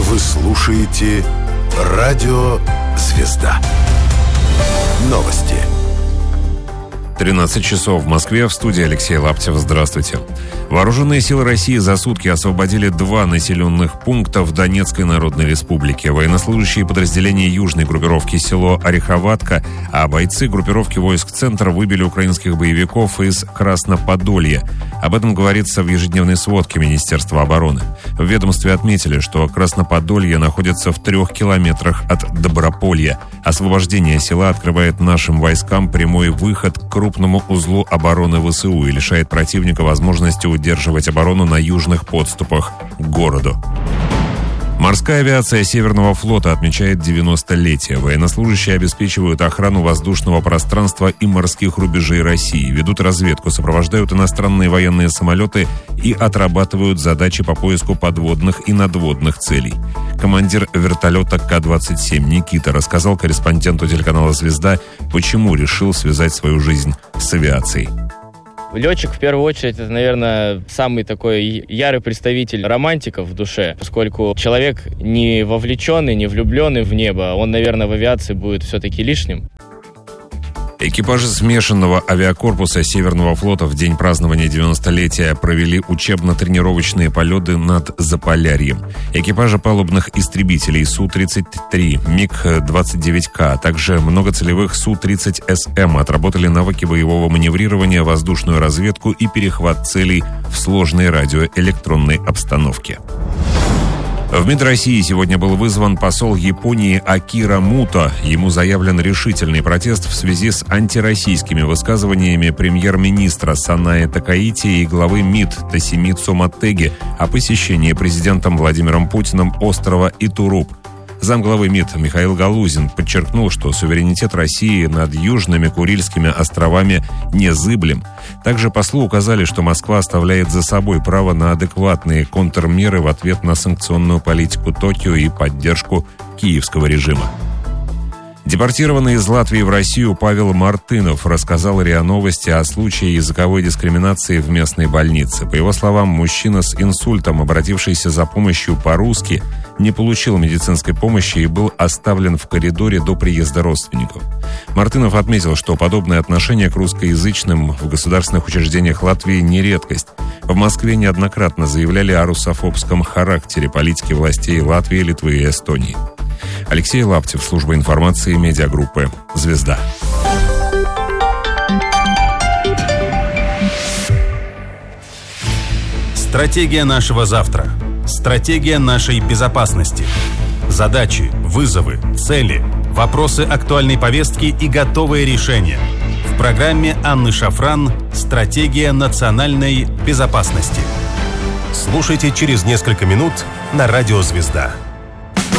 Вы слушаете «Радио Звезда». Новости. 13 часов в Москве. В студии Алексей Лаптев. Здравствуйте. Вооруженные силы России за сутки освободили 2 населенных пункта в Донецкой Народной Республике. Военнослужащие подразделения южной группировки село Ореховатка, а бойцы группировки войск «Центр» выбили украинских боевиков из Красноподолья. Об этом говорится в ежедневной сводке Министерства обороны. В ведомстве отметили, что Красноподолье находится в 3 километрах от Доброполья. Освобождение села открывает нашим войскам прямой выход к крупному узлу обороны ВСУ и лишает противника возможности удерживать оборону на южных подступах к городу. Морская авиация Северного флота отмечает 90-летие. Военнослужащие обеспечивают охрану воздушного пространства и морских рубежей России, ведут разведку, сопровождают иностранные военные самолеты и отрабатывают задачи по поиску подводных и надводных целей. Командир вертолета К-27 Никита рассказал корреспонденту телеканала «Звезда», почему решил связать свою жизнь с авиацией. Летчик, в первую очередь, это, наверное, самый такой ярый представитель романтиков в душе, поскольку человек не вовлеченный, не влюбленный в небо, он, наверное, в авиации будет все-таки лишним. Экипажи смешанного авиакорпуса Северного флота в день празднования 90-летия провели учебно-тренировочные полеты над Заполярьем. Экипажи палубных истребителей Су-33, МиГ-29К, а также многоцелевых Су-30СМ отработали навыки боевого маневрирования, воздушную разведку и перехват целей в сложной радиоэлектронной обстановке. В МИД России сегодня был вызван посол Японии Акира Муто. Ему заявлен решительный протест в связи с антироссийскими высказываниями премьер-министра Санаэ Такаити и главы МИД Тосимицу Моттеги о посещении президентом Владимиром Путиным острова Итуруп. Замглавы МИД Михаил Галузин подчеркнул, что суверенитет России над Южными Курильскими островами незыблем. Также послу указали, что Москва оставляет за собой право на адекватные контрмеры в ответ на санкционную политику Токио и поддержку киевского режима. Депортированный из Латвии в Россию Павел Мартынов рассказал РИА Новости о случае языковой дискриминации в местной больнице. По его словам, мужчина с инсультом, обратившийся за помощью по-русски, не получил медицинской помощи и был оставлен в коридоре до приезда родственников. Мартынов отметил, что подобное отношение к русскоязычным в государственных учреждениях Латвии не редкость. В Москве неоднократно заявляли о русофобском характере политики властей Латвии, Литвы и Эстонии. Алексей Лаптев, служба информации медиагруппы «Звезда». Стратегия нашего завтра. Стратегия нашей безопасности. Задачи, вызовы, цели, вопросы актуальной повестки и готовые решения. В программе Анны Шафран «Стратегия национальной безопасности». Слушайте через несколько минут на радио «Звезда».